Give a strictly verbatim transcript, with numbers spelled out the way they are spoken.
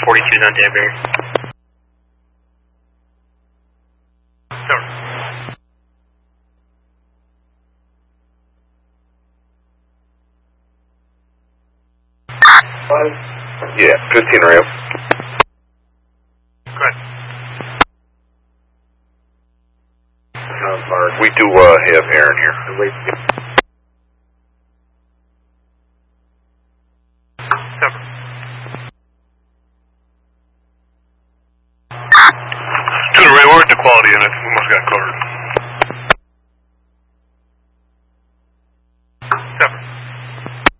forty-two on Danbury. Over. Five. Yeah, fifteen rail. Go ahead. We do uh, have Aaron here. Over. To the rear, we're in the quality unit.